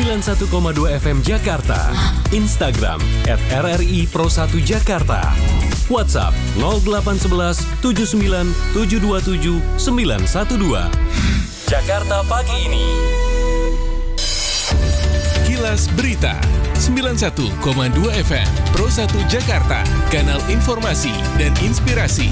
91,2 FM Jakarta. Instagram @RRI Pro 1 Jakarta. WhatsApp 0811 79 727 912. Jakarta pagi ini. Kilas Berita 91,2 FM Pro 1 Jakarta, kanal informasi dan inspirasi.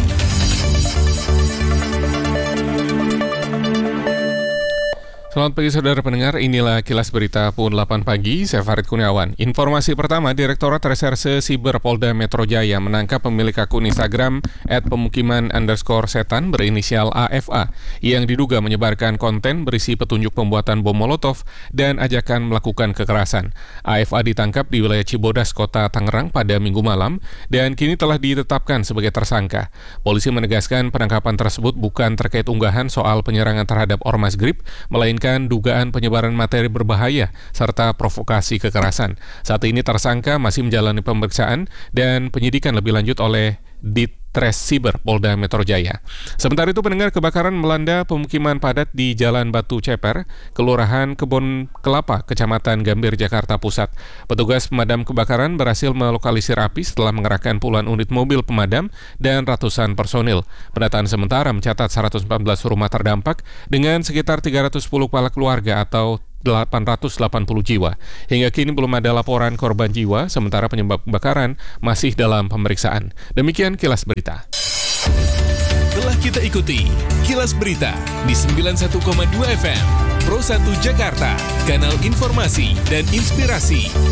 Selamat pagi saudara pendengar, inilah Kilas Berita pukul 8 pagi, saya Farid Kurniawan. Informasi pertama, Direktorat Reserse Siber Polda Metro Jaya menangkap pemilik akun Instagram @pemukiman_setan berinisial AFA yang diduga menyebarkan konten berisi petunjuk pembuatan bom Molotov dan ajakan melakukan kekerasan. AFA ditangkap di wilayah Cibodas, Kota Tangerang pada Minggu malam dan kini telah ditetapkan sebagai tersangka. Polisi menegaskan penangkapan tersebut bukan terkait unggahan soal penyerangan terhadap Ormas GRIP, melainkan dugaan penyebaran materi berbahaya serta provokasi kekerasan. Saat ini tersangka masih menjalani pemeriksaan dan penyidikan lebih lanjut oleh Ditres Siber Polda Metro Jaya. Sementara itu, pendengar, kebakaran melanda pemukiman padat di Jalan Batu Ceper, Kelurahan Kebon Kelapa, Kecamatan Gambir, Jakarta Pusat. Petugas pemadam kebakaran berhasil melokalisir api setelah mengerahkan puluhan unit mobil pemadam dan ratusan personil. Pendataan sementara mencatat 114 rumah terdampak dengan sekitar 310 kepala keluarga atau 880 jiwa. Hingga kini belum ada laporan korban jiwa, sementara penyebab kebakaran masih dalam pemeriksaan. Demikian Kilas Berita. Telah kita ikuti Kilas Berita di 91,2 FM Pro 1 Jakarta, kanal informasi dan inspirasi.